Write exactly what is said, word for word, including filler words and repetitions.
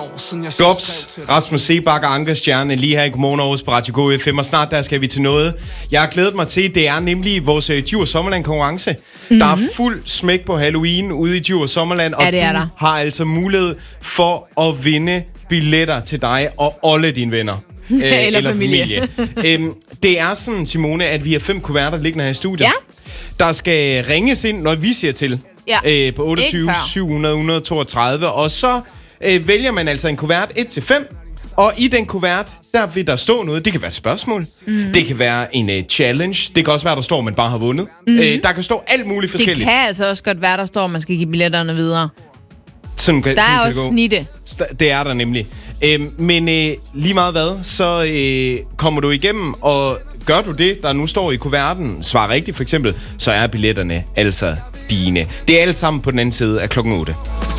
Gops, Rasmus Seebach og Anker Stjerne lige her i Godmorgen Aarhus på Radio Go F M, og snart der skal vi til noget, jeg har glædet mig til. Det er nemlig vores uh, Djurs Sommerland konkurrence. Mm-hmm. Der er fuld smæk på Halloween ude i Djurs Sommerland, og ja, du der. har altså mulighed for at vinde billetter til dig og alle dine venner. eller, eller familie. familie. øhm, det er sådan, Simone, at vi har fem kuverter liggende her i studiet. Ja. Der skal ringes ind, når vi siger til. Ja. Øh, på otteogtyve syv hundrede et hundrede toogtredive. Og så øh, vælger man altså en kuvert et til fem. Og i den kuvert, der vil der stå noget. Det kan være et spørgsmål. Mm. Det kan være en uh, challenge. Det kan også være, der står, at man bare har vundet. Mm. Øh, der kan stå alt muligt forskelligt. Det kan altså også godt være, der står, at man skal give billetterne videre. Sådan, der sådan er også snitte. Det er der nemlig. Øhm, men øh, lige meget hvad, så øh, kommer du igennem, og gør du det, der nu står i kuverten, svar rigtigt for eksempel, så er billetterne altså dine. Det er alt sammen på den anden side af klokken otte.